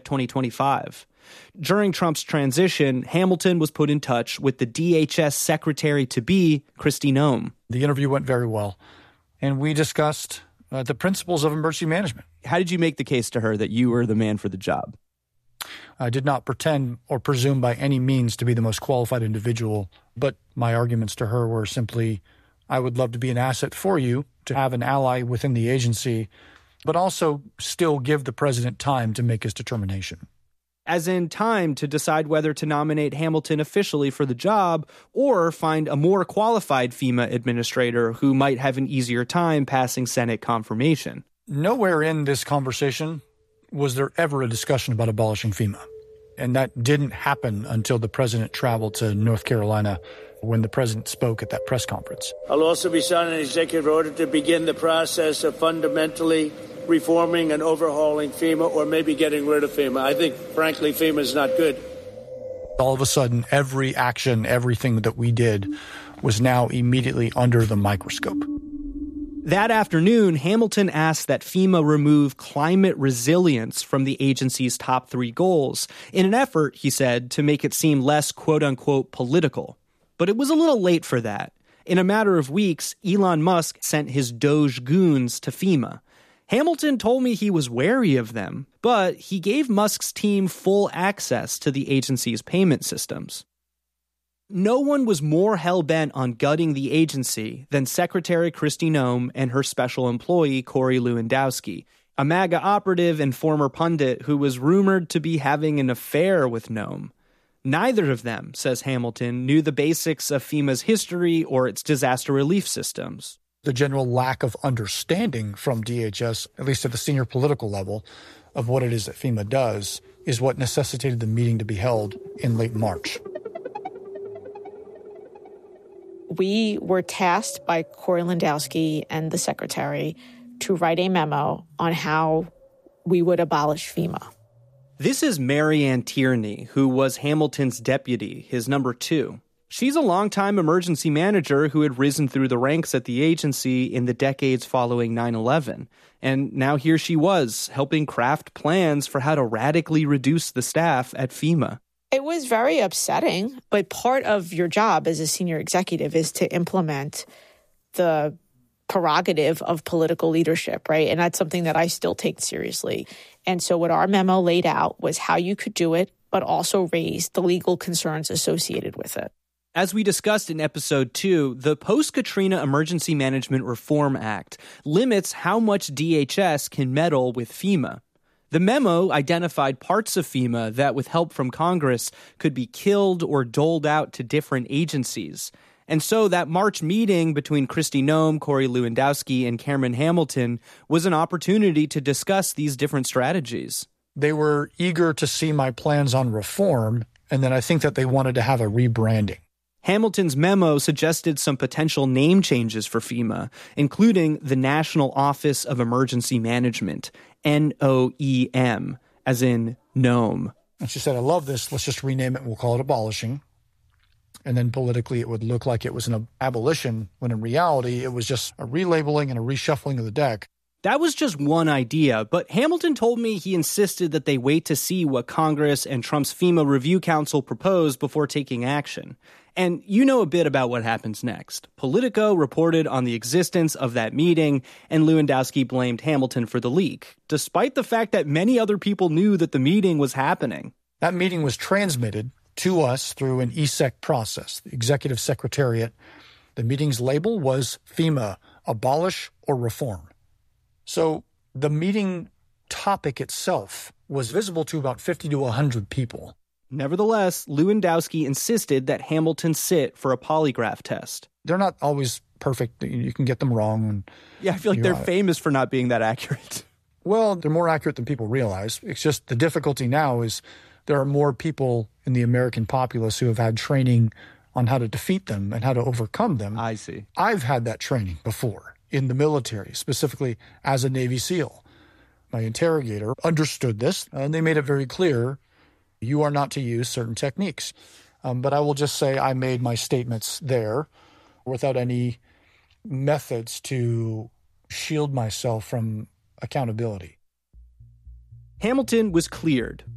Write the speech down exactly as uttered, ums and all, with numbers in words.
twenty twenty-five. During Trump's transition, Hamilton was put in touch with the D H S Secretary-to-be, Kristi Noem. The interview went very well, and we discussed uh, the principles of emergency management. How did you make the case to her that you were the man for the job? I did not pretend or presume by any means to be the most qualified individual, but my arguments to her were simply, I would love to be an asset for you, to have an ally within the agency, but also still give the president time to make his determination. As in time to decide whether to nominate Hamilton officially for the job or find a more qualified FEMA administrator who might have an easier time passing Senate confirmation. Nowhere in this conversation was there ever a discussion about abolishing FEMA. And that didn't happen until the president traveled to North Carolina when the president spoke at that press conference. I'll also be signing an executive order to begin the process of fundamentally reforming and overhauling FEMA, or maybe getting rid of FEMA. I think, frankly, FEMA is not good. All of a sudden, every action, everything that we did was now immediately under the microscope. That afternoon, Hamilton asked that FEMA remove climate resilience from the agency's top three goals in an effort, he said, to make it seem less quote-unquote political. But it was a little late for that. In a matter of weeks, Elon Musk sent his Doge goons to FEMA. Hamilton told me he was wary of them, but he gave Musk's team full access to the agency's payment systems. No one was more hell-bent on gutting the agency than Secretary Kristi Noem and her special employee, Corey Lewandowski, a MAGA operative and former pundit who was rumored to be having an affair with Noem. Neither of them, says Hamilton, knew the basics of FEMA's history or its disaster relief systems. The general lack of understanding from D H S, at least at the senior political level, of what it is that FEMA does, is what necessitated the meeting to be held in late March. We were tasked by Corey Lewandowski and the secretary to write a memo on how we would abolish FEMA. This is Mary Ann Tierney, who was Hamilton's deputy, his number two. She's a longtime emergency manager who had risen through the ranks at the agency in the decades following nine eleven. And now here she was, helping craft plans for how to radically reduce the staff at FEMA. It was very upsetting, but part of your job as a senior executive is to implement the prerogative of political leadership, right? And that's something that I still take seriously. And so what our memo laid out was how you could do it, but also raise the legal concerns associated with it. As we discussed in episode two, the Post-Katrina Emergency Management Reform Act limits how much D H S can meddle with FEMA. The memo identified parts of FEMA that, with help from Congress, could be killed or doled out to different agencies. And so that March meeting between Kristi Noem, Corey Lewandowski, and Cameron Hamilton was an opportunity to discuss these different strategies. They were eager to see my plans on reform, and then I think that they wanted to have a rebranding. Hamilton's memo suggested some potential name changes for FEMA, including the National Office of Emergency Management, N O E M, as in Noem. And she said, I love this. Let's just rename it and we'll call it abolishing. And then politically it would look like it was an abolition, when in reality it was just a relabeling and a reshuffling of the deck. That was just one idea, but Hamilton told me he insisted that they wait to see what Congress and Trump's FEMA Review Council proposed before taking action. And you know a bit about what happens next. Politico reported on the existence of that meeting, and Lewandowski blamed Hamilton for the leak, despite the fact that many other people knew that the meeting was happening. That meeting was transmitted to us through an E S E C process, the Executive Secretariat. The meeting's label was FEMA, Abolish or Reform. So the meeting topic itself was visible to about fifty to one hundred people. Nevertheless, Lewandowski insisted that Hamilton sit for a polygraph test. They're not always perfect. You can get them wrong. And yeah, I feel like they're famous for not being that accurate. Well, they're more accurate than people realize. It's just the difficulty now is there are more people in the American populace who have had training on how to defeat them and how to overcome them. I see. I've had that training before in the military, specifically as a Navy SEAL. My interrogator understood this, and they made it very clear you are not to use certain techniques. Um, but I will just say I made my statements there without any methods to shield myself from accountability. Hamilton was cleared,